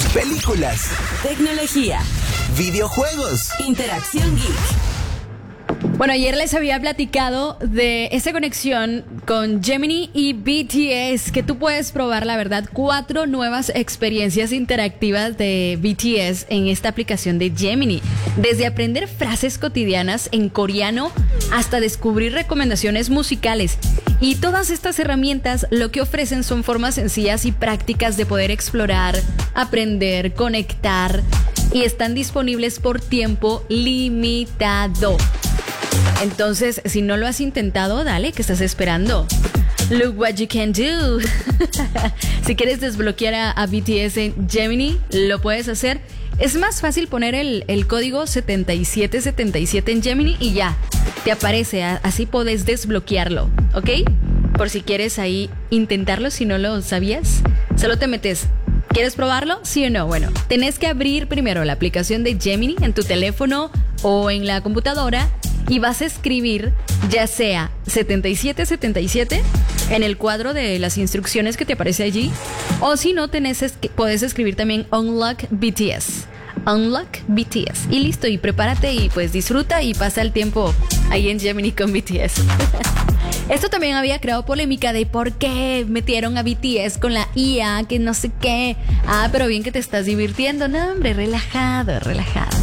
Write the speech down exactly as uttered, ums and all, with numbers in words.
películas, tecnología, videojuegos, interacción geek. Bueno, ayer les había platicado de esa conexión con Gemini y B T S, que tú puedes probar, la verdad, cuatro nuevas experiencias interactivas de B T S en esta aplicación de Gemini. Desde aprender frases cotidianas en coreano hasta descubrir recomendaciones musicales. Y todas estas herramientas lo que ofrecen son formas sencillas y prácticas de poder explorar, aprender, conectar, y están disponibles por tiempo limitado. Entonces, si no lo has intentado, dale, ¿qué estás esperando? Look what you can do. Si quieres desbloquear a, a B T S en Gemini, lo puedes hacer. Es más fácil poner el, el código setenta y siete setenta y siete en Gemini y ya, te aparece, así podés desbloquearlo, ¿ok? Por si quieres ahí intentarlo, si no lo sabías, solo te metes. ¿Quieres probarlo? ¿Sí o no? Bueno, tenés que abrir primero la aplicación de Gemini en tu teléfono o en la computadora y vas a escribir ya sea setenta y siete setenta y siete en el cuadro de las instrucciones que te aparece allí, o si no, tenés es que podés escribir también Unlock B T S. Unlock B T S. Y listo, y prepárate y pues disfruta y pasa el tiempo ahí en Gemini con B T S. Esto también había creado polémica de por qué metieron a B T S con la I A, que no sé qué. Ah, pero bien que te estás divirtiendo. No, hombre, relajado, relajado.